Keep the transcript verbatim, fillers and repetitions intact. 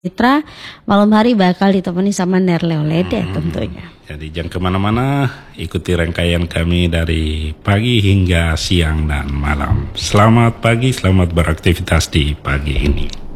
Citra malam hari bakal ditemani sama Nerleolede hmm, tentunya. Jadi jangan kemana-mana, ikuti rangkaian kami dari pagi hingga siang dan malam. Selamat pagi, selamat beraktivitas di pagi ini.